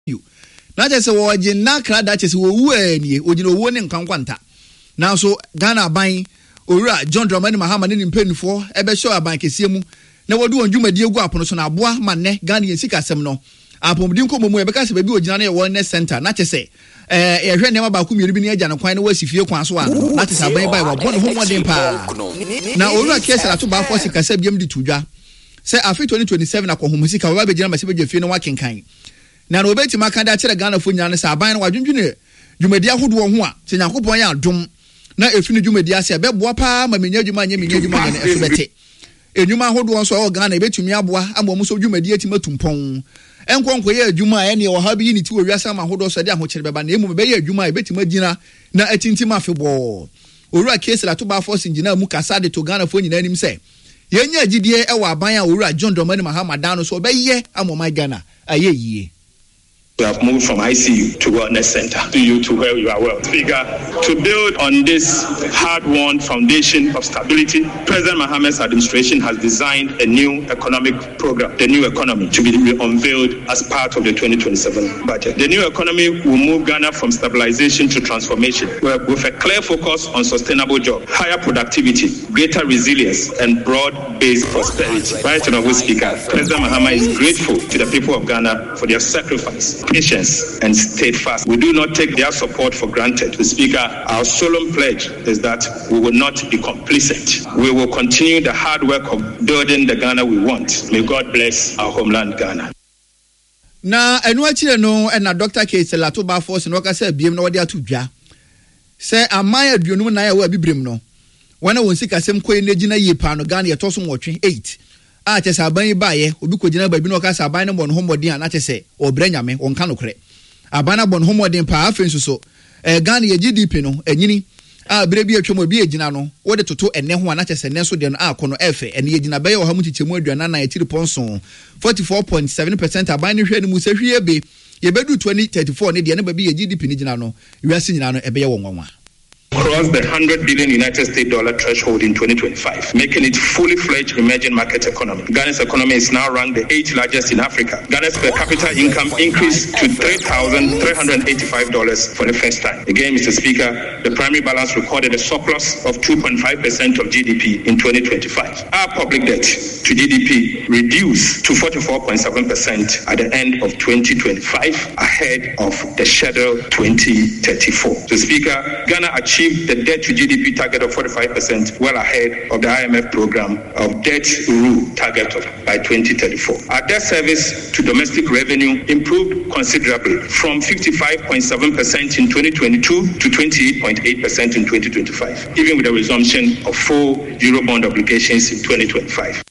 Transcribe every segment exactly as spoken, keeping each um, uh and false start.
you. Na just say wo gye na kra da chese wo wu anie ogina owo ne nkankwanta. Na so Ghana aban owura John Dramani Mahama ne mpanifo ebe show aban kese mu na wodu onjumadi egu apono so na aboa manne Ghana yen sika asem no. Apomdi nkomo mu ebe ka se bebi ogina na ye wellness center na chese eh ehwe ne maba ku miru bi ne agya no kwan na wasifie kwan so a na chese aban bai wa bone ho modern pa. Na owura kese la to ba force kasa biam di tudwa. Se afi twenty twenty-seven akohomu sika wa be gina ma se be dwafie no wa kenkan. Na no beti maka da kire Ghana fo nyina ne sa aban na wadwundwune dwumadi ahodo ho a se Yakobon ya adom na efi ne dwumadi ase be boa pa ma menya dwuma nya menya dwuma nya ne efebete enwuma ahodo nso o Ghana ebetumi aboa amom so dwumadi atima tumpon enkonko ye adwuma ene o ha bi ni ti wo wiasa ma ahodo so de ahokyere beba na emu be ye adwuma ebetima gina na atintima afebo owura case la to ba force engineer mu kasa de to Ghana fo nyina anim se yenya agidie e wa aban a owura John Dramani Mahama dan so be ye amom Ghana ayeyie. We have moved from I C U to wellness center, to you to where you are well. Speaker, to build on this hard-won foundation of stability, President Mahama's administration has designed a new economic program, the new economy, to be unveiled as part of the twenty twenty-seven budget. The new economy will move Ghana from stabilization to transformation, with a clear focus on sustainable jobs, higher productivity, greater resilience, and broad-based prosperity. Right Honorable Speaker, President Mahama is grateful to the people of Ghana for their sacrifice, patience, and steadfast. We do not take their support for granted. The Speaker, our solemn pledge is that we will not be complacent. We will continue the hard work of building the Ghana we want. May God bless our homeland, Ghana. Na enu achire no na Doctor Case la to ba force no ka say biem na wode atudwa. Say amaya aduonum na ya wa bibrem no. Wana won sika sem koyi na gina yepa no Ghana ye to so nwotwe eight. A chese aban yi baaye obi kogina ba bi no ka sa aban no bon homodin na chese obre nyame onka no kre aban na bon homodin pa afen so eh Ghana ye G D P no anyini a bre bi atwom obi agina no wo de toto enne ho na chese ne so de no akono efe ene ye gina ba ye wo ha mu chichemu aduana na ye tiri ponso forty-four point seven percent aban ni hwe ni mu se hwe be ye bedu twenty thirty-four ne de ne ba bi ye G D P ni gina no wiase nyina no ebe ye wonwanwa. Crossed the one hundred billion United States dollar threshold in twenty twenty-five, making it fully fledged emerging market economy. Ghana's economy is now ranked the eighth largest in Africa. Ghana's per capita income increased to three thousand three hundred eighty-five dollars for the first time. Again, Mister Speaker, the primary balance recorded a surplus of two point five percent of G D P in twenty twenty-five. Our public debt to G D P reduced to forty-four point seven percent at the end of twenty twenty-five, ahead of the schedule twenty thirty-four. Mister Speaker, Ghana achieved the debt to G D P target of forty-five percent, well ahead of the I M F program of debt rule target of by twenty thirty-four. Our debt service to domestic revenue improved considerably from fifty-five point seven percent in twenty twenty-two to twenty-eight point eight percent in twenty twenty-five, even with the resumption of full Eurobond obligations in twenty twenty-five.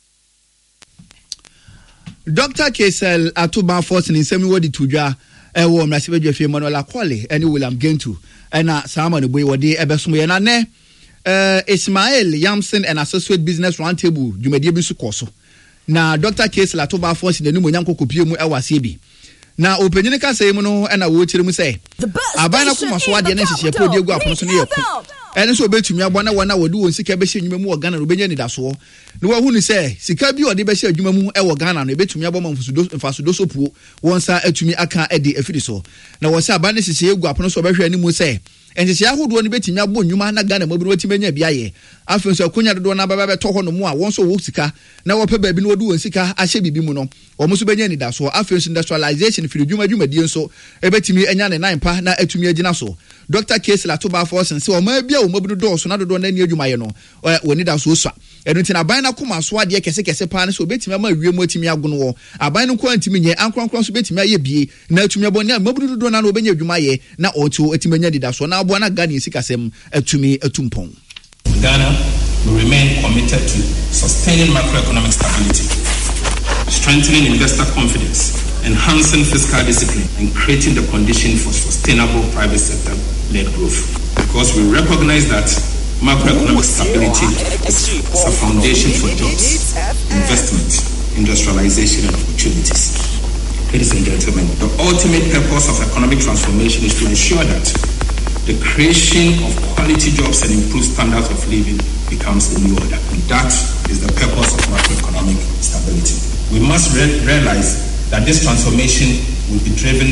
Doctor Kesel Atuba Force in Semi Wadi Tuja, Ewo Mrasibejo Manuel Akwale, and William Gentu. Ena sama no boy wode ebesom ye na ne eh Ismail Yamson and Associate Business Roundtable dwumadie bi su koso na Doctor Case la to ba force de nemu nyanko kopie mu ewase bi na opanyine ka sai mu no ena wo kire mu sai aban na koma so ade na hihye po de egu apono so ne yeko ene so betumi abona wona wode won sika be hye nwuma mu wo Ghana no benya ni da so ne wo hu ni sai sika bi wode be hye adwuma mu e wo Ghana no betumi aboma mfusudo mfasudo so puo won sa atumi aka ade afidi so na wo sai aban na hihye egu apono so be hwe ani mu sai enhye ahodo no betumi abo nwuma na Ghana mabu no betumi nya bia ye afen so akonya dodo na baba be to ho no mu a won so wo sika na wo pe ba bi no wode won sika ahye bibi mu no wo mo so benya ni da so afen so industrialization firi dwuma dwuma die nso e betumi enya ne nine pa na atumi agina so Doctor Case la to ba force nse o ma bia o mabu do so na dodo na ni adwuma ye no woni da so so eno ntina aban na koma so ade kese kese pa na so betumi ama wie mu atumi agono wo aban no ko antimi nye ankronkron so betumi aye bie na atumi abo ne mabu dodo na na obenya adwuma ye na otu atumi anya dida so na abo na Ghana sikasem atumi atumpon. Ghana will remain committed to sustaining macroeconomic stability, strengthening investor confidence, enhancing fiscal discipline, and creating the condition for sustainable private sector-led growth. Because we recognize that macroeconomic stability is a foundation for jobs, investment, industrialization, and opportunities. Ladies and gentlemen, the ultimate purpose of economic transformation is to ensure that the creation of quality jobs and improved standards of living becomes the new order. And that is the purpose of macroeconomic stability. We must re- realize that this transformation will be driven